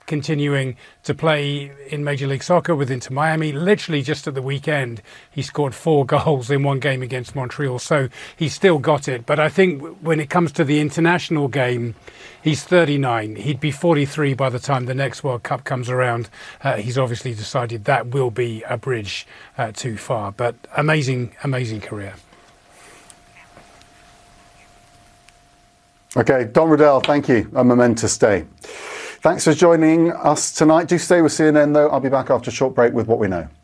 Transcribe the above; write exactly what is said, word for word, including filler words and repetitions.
continuing to play in Major League Soccer with Inter Miami. Literally just at the weekend, he scored four goals in one game against Montreal. So he's still got it. But I think when it comes to the international game, he's thirty-nine. He'd be forty-three by the time the next World Cup comes around. Uh, he's obviously decided that will be a bridge uh, too far. But amazing, amazing career. Okay, Don Riddell, thank you. A momentous day. Thanks for joining us tonight. Do stay with C N N though. I'll be back after a short break with What We Know.